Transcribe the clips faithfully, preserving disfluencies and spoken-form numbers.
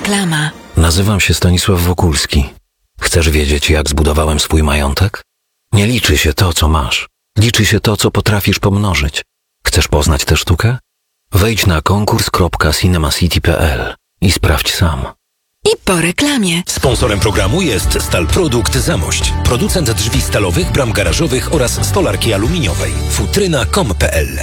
Reklama. Nazywam się Stanisław Wokulski. Chcesz wiedzieć, jak zbudowałem swój majątek? Nie liczy się to, co masz. Liczy się to, co potrafisz pomnożyć. Chcesz poznać tę sztukę? Wejdź na konkurs kropka cinemacity kropka p l i sprawdź sam. I po reklamie. Sponsorem programu jest Stalprodukt Zamość. Producent drzwi stalowych, bram garażowych oraz stolarki aluminiowej. futryna kropka com kropka p l.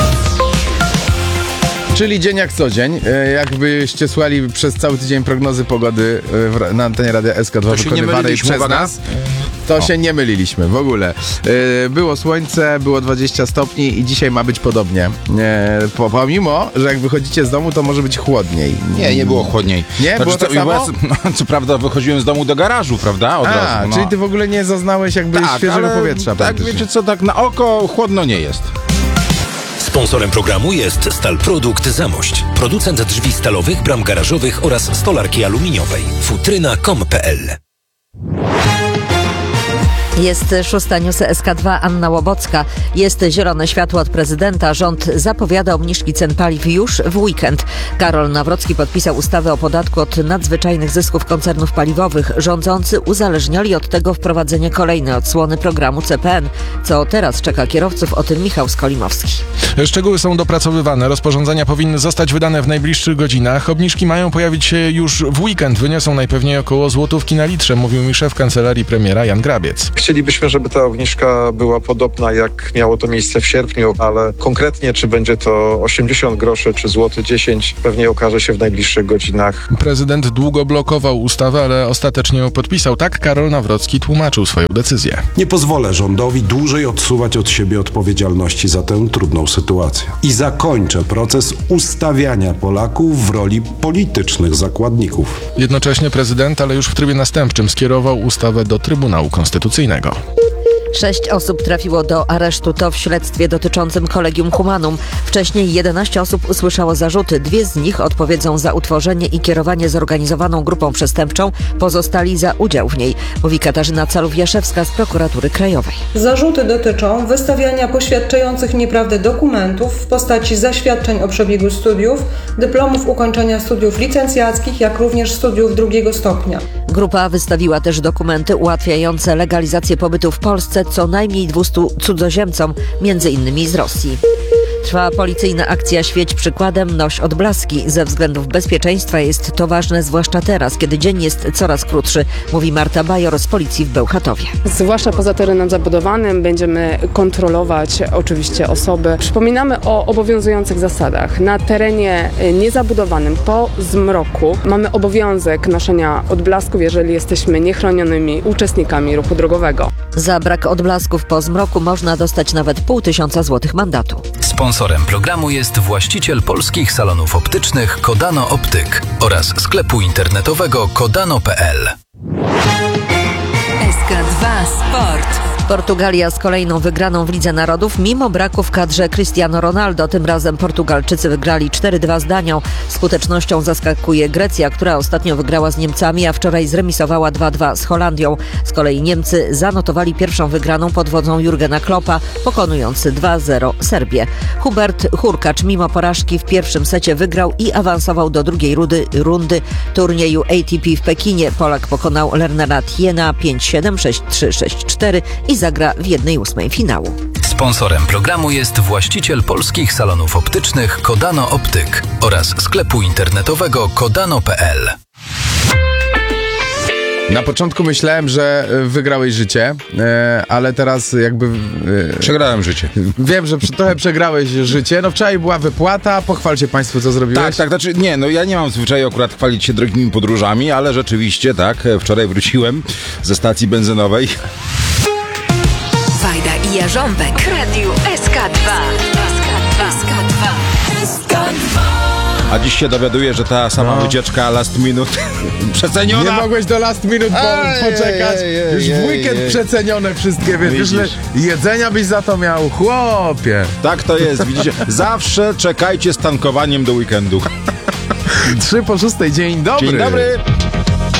Czyli dzień jak co dzień. Jakbyście słuchali przez cały tydzień prognozy pogody na antenie Radia S K dwa wykonywanej przez nas, to o. się nie myliliśmy w ogóle. Było słońce, było dwadzieścia stopni i dzisiaj ma być podobnie. Pomimo, że jak wychodzicie z domu, to może być chłodniej. Nie, nie było chłodniej. Nie? Znaczy, było to to, samo? No, co prawda wychodziłem z domu do garażu, prawda? Od A, razu, no. czyli ty w ogóle nie zaznałeś jakby tak, świeżego ale, powietrza. Tak, wiecie co, tak na oko chłodno nie jest. Sponsorem programu jest Stalprodukt Zamość. Producent drzwi stalowych, bram garażowych oraz stolarki aluminiowej. futryna kropka com kropka p l. Jest szósta news S K dwa, Anna Łobocka. Jest zielone światło od prezydenta. Rząd zapowiada obniżki cen paliw już w weekend. Karol Nawrocki podpisał ustawę o podatku od nadzwyczajnych zysków koncernów paliwowych. Rządzący uzależniali od tego wprowadzenie kolejnej odsłony programu C P N. Co teraz czeka kierowców? O tym Michał Skolimowski. Szczegóły są dopracowywane. Rozporządzenia powinny zostać wydane w najbliższych godzinach. Obniżki mają pojawić się już w weekend. Wyniosą najpewniej około złotówki na litrze, mówił mi szef kancelarii premiera Jan Grabiec. Chcielibyśmy, żeby ta obniżka była podobna, jak miało to miejsce w sierpniu, ale konkretnie, czy będzie to osiemdziesiąt groszy, czy złoty dziesięć, pewnie okaże się w najbliższych godzinach. Prezydent długo blokował ustawę, ale ostatecznie ją podpisał. Tak Karol Nawrocki tłumaczył swoją decyzję. Nie pozwolę rządowi dłużej odsuwać od siebie odpowiedzialności za tę trudną sytuację. I zakończę proces ustawiania Polaków w roli politycznych zakładników. Jednocześnie prezydent, ale już w trybie następczym, skierował ustawę do Trybunału Konstytucyjnego. Sześć osób trafiło do aresztu. To w śledztwie dotyczącym Collegium Humanum. Wcześniej jedenaście osób usłyszało zarzuty. Dwie z nich odpowiedzą za utworzenie i kierowanie zorganizowaną grupą przestępczą. Pozostali za udział w niej, mówi Katarzyna Calów-Jaszewska z Prokuratury Krajowej. Zarzuty dotyczą wystawiania poświadczających nieprawdę dokumentów w postaci zaświadczeń o przebiegu studiów, dyplomów ukończenia studiów licencjackich, jak również studiów drugiego stopnia. Grupa wystawiła też dokumenty ułatwiające legalizację pobytu w Polsce co najmniej dwustu cudzoziemcom, między innymi z Rosji. Trwa policyjna akcja Świeć przykładem, noś odblaski. Ze względów bezpieczeństwa jest to ważne, zwłaszcza teraz, kiedy dzień jest coraz krótszy, mówi Marta Bajor z policji w Bełchatowie. Zwłaszcza poza terenem zabudowanym będziemy kontrolować oczywiście osoby. Przypominamy o obowiązujących zasadach. Na terenie niezabudowanym po zmroku mamy obowiązek noszenia odblasków, jeżeli jesteśmy niechronionymi uczestnikami ruchu drogowego. Za brak odblasków po zmroku można dostać nawet pół tysiąca złotych mandatu. Sponsorem programu jest właściciel polskich salonów optycznych Kodano Optyk oraz sklepu internetowego kodano kropka p l. S K dwa Sport. Portugalia z kolejną wygraną w Lidze Narodów, mimo braku w kadrze Cristiano Ronaldo. Tym razem Portugalczycy wygrali cztery dwa z Danią. Skutecznością zaskakuje Grecja, która ostatnio wygrała z Niemcami, a wczoraj zremisowała dwa dwa z Holandią. Z kolei Niemcy zanotowali pierwszą wygraną pod wodzą Jurgena Kloppa, pokonując dwa zero Serbię. Hubert Hurkacz mimo porażki w pierwszym secie wygrał i awansował do drugiej rundy, rundy turnieju A T P w Pekinie. Polak pokonał Lernera Thiena pięć siedem, sześć trzy, sześć cztery i zagra w jednej ósmej finału. Sponsorem programu jest właściciel polskich salonów optycznych Kodano Optyk oraz sklepu internetowego kodano kropka p l. Na początku myślałem, że wygrałeś życie, ale teraz jakby... Przegrałem życie. Wiem, że trochę przegrałeś życie. No wczoraj była wypłata. Pochwalcie państwu, co zrobiłeś. Tak, tak, znaczy nie, no ja nie mam zwyczaju akurat chwalić się drogimi podróżami, ale rzeczywiście tak, wczoraj wróciłem ze stacji benzynowej. Wajda i Jarząbek. Radio S K dwa. S K dwa. S K dwa. A dziś się dowiaduję, że ta sama no. wycieczka last minute przeceniona. Nie mogłeś do last minute po, ej, poczekać. Ej, ej, Już w weekend ej, przecenione wszystkie. Wiesz, wiesz, jedzenia byś za to miał, chłopie. Tak to jest, widzicie. Zawsze czekajcie z tankowaniem do weekendu. Trzy po szóstej, dzień dobry. Dzień dobry.